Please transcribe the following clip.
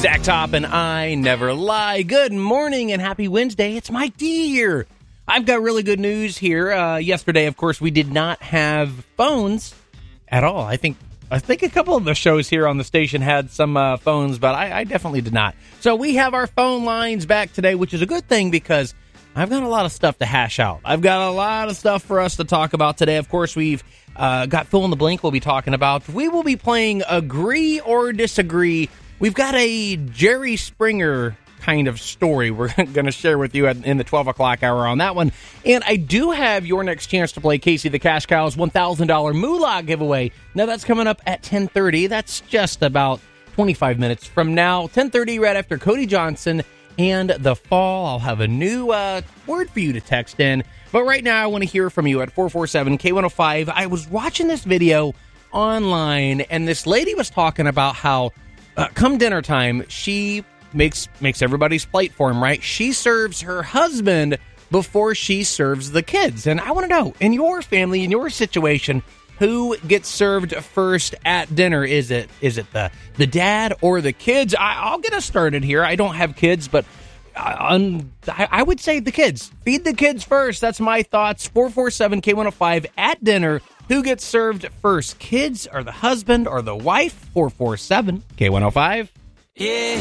Zach Top and I Never Lie. Good morning and happy Wednesday. It's Mike D here. I've got really good news here. Yesterday, of course, we did not have phones at all. I think a couple of the shows here on the station had some phones, but I definitely did not. So we have our phone lines back today, which is a good thing because I've got a lot of stuff to hash out. I've got a lot of stuff for us to talk about today. Of course, we've got Fill in the Blank we'll be talking about. We will be playing Agree or Disagree. We've got a Jerry Springer kind of story we're going to share with you in the 12 o'clock hour on that one. And I do have your next chance to play Casey the Cash Cow's $1,000 Moolah giveaway. Now, that's coming up at 10:30. That's just about 25 minutes from now. 10:30 right after Cody Johnson and The Fall. I'll have a new word for you to text in. But right now, I want to hear from you at 447-K105. I was watching this video online, and this lady was talking about how come dinner time, she makes everybody's plate for him, right? She serves her husband before she serves the kids. And I want to know, in your family, in your situation, who gets served first at dinner? Is it the dad or the kids? I'll get us started here. I don't have kids, but I would say the kids. Feed the kids first. That's my thoughts. 447-K105 at dinner. Who gets served first? Kids or the husband or the wife? 447-K105. Yeah.